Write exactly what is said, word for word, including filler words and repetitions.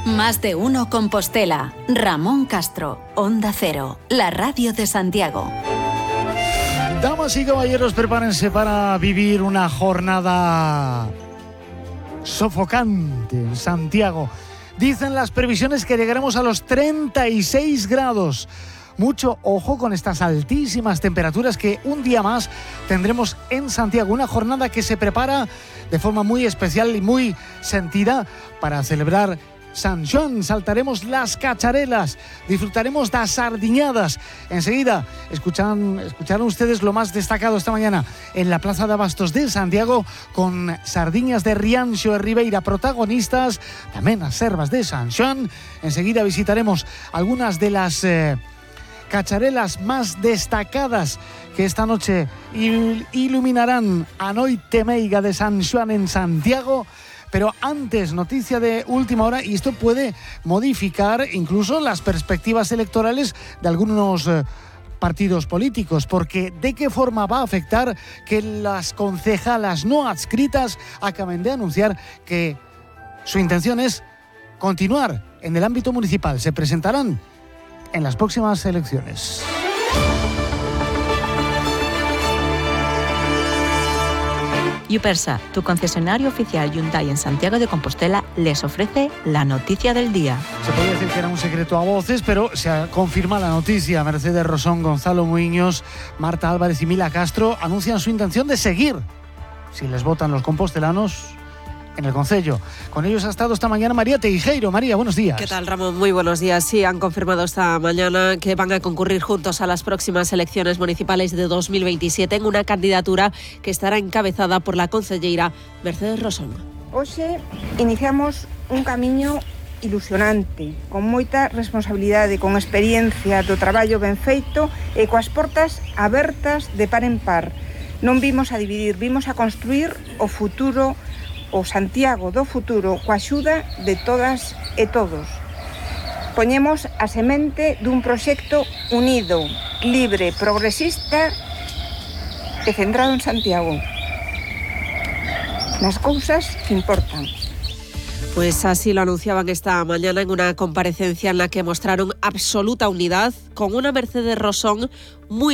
Más de uno Compostela. Ramón Castro, Onda Cero, la radio de Santiago. Damas y caballeros, prepárense para vivir una jornada sofocante en Santiago. Dicen las previsiones que llegaremos a los treinta y seis grados. Mucho ojo con estas altísimas temperaturas que un día más tendremos en Santiago. Una jornada que se prepara de forma muy especial y muy sentida para celebrar San Xoán. Saltaremos las cacharelas, disfrutaremos das sardiñadas. Enseguida escuchan, escucharon ustedes lo más destacado esta mañana en la Plaza de Abastos de Santiago, con sardiñas de Rianxo e Ribeira protagonistas, también las servas de San Xoán. Enseguida visitaremos algunas de las eh, cacharelas más destacadas que esta noche il- iluminarán a noite meiga de San Xoán en Santiago. Pero antes, noticia de última hora, y esto puede modificar incluso las perspectivas electorales de algunos eh, partidos políticos, porque ¿de qué forma va a afectar que las concejalas no adscritas acaben de anunciar que su intención es continuar en el ámbito municipal? Se presentarán en las próximas elecciones. Yupersa, tu concesionario oficial Hyundai en Santiago de Compostela, les ofrece la noticia del día. Se podría decir que era un secreto a voces, pero se confirma la noticia. Mercedes Rosón, Gonzalo Muiños, Marta Álvarez y Mila Castro anuncian su intención de seguir, si les votan los compostelanos, en el concello. Con ellos ha estado esta mañana María Teijeiro. María, buenos días. ¿Qué tal, Ramón? Muy buenos días. Sí, han confirmado esta mañana que van a concurrir juntos a las próximas elecciones municipales de dos mil veintisiete en una candidatura que estará encabezada por la concelleira Mercedes Rosón. Hoxe iniciamos un camiño ilusionante, con moita responsabilidade, con experiencia do traballo ben feito e coas portas abertas de par en par. Non vimos a dividir, vimos a construir o futuro, o Santiago do futuro, coa axuda de todas e todos. Poñemos a semente dun proxecto unido, libre, progresista e centrado en Santiago, nas cousas que importan. Pues así lo anunciaban esta mañana en una comparecencia en la que mostraron absoluta unidad, con una Mercedes Rosón muy